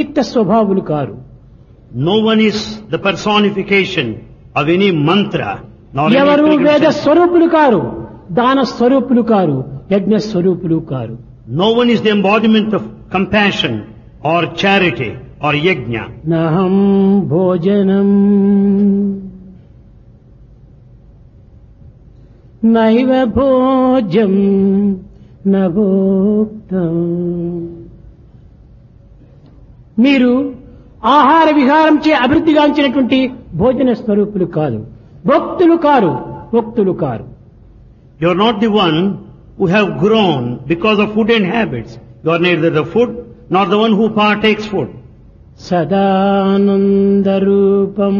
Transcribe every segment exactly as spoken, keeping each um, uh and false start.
చిత్త స్వభావులు car. No one is the personification of any mantra, nor any ఎవరు వేద pilgrimage. స్వరూపులు car, దాన స్వరూపులు car, యజ్ఞ స్వరూపులు car. No one is the embodiment of compassion or charity or yajna. నహం భోజనం నైవ భోజ్యం నభోక్తం. మీరు ఆహార విహారం చే అభివృద్ధిగాంచినటువంటి భోజన స్వరూపులు కాదు, భక్తులు కారు, భక్తులు car. You are not the one who have grown because of food and habits. You are neither the food nor the one who partakes food. సదానందరూపం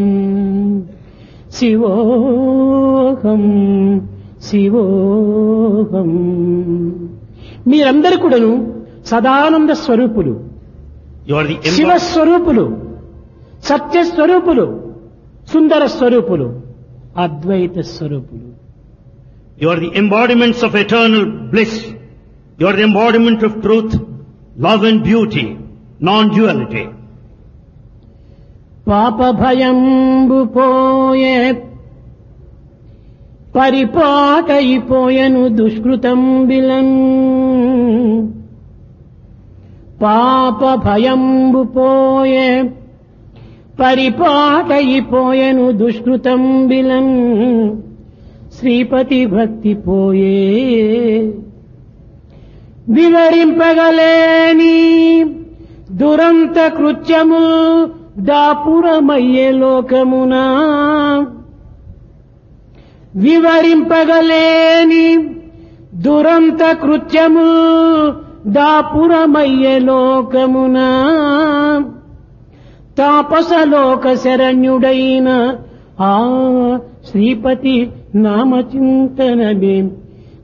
శివోహం శివోహం. మీరందరూ కూడాను Sadananda స్వరూపులు, You are the Shiva embod- స్వరూపులు, Satya స్వరూపులు, Sundara స్వరూపులు, Advaita స్వరూపులు. you are the embodiments of eternal bliss. You are the embodiment of truth, love and beauty, non-duality. పాప భయంబు పోయే పరిపాటయిపోయెను దుష్కృతం బిలన్. పాప భయంబు పోయే పరిపాటయిపోయెను దుష్కృతం బిలన్. శ్రీపతి భక్తి పోయే వివరింపగలేని దురంత కృత్యము దాపురమయ్యే లోకమునా. వివరింపగలేని దురంత కృత్యము దాపురమయ్యే లోకమునా. తాపసలోక శరణ్యుడైన ఆ శ్రీపతి నామచింతనమే